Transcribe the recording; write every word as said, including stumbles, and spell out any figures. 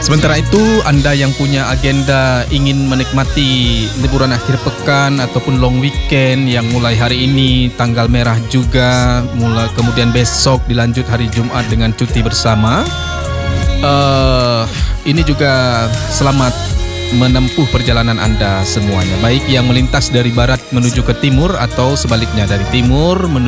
Sementara itu, Anda yang punya agenda ingin menikmati liburan akhir pekan ataupun long weekend yang mulai hari ini tanggal merah juga, mulai kemudian besok dilanjut hari Jumat dengan cuti bersama. Uh, ini juga selamat menempuh perjalanan Anda semuanya, baik yang melintas dari barat menuju ke timur atau sebaliknya dari timur menuju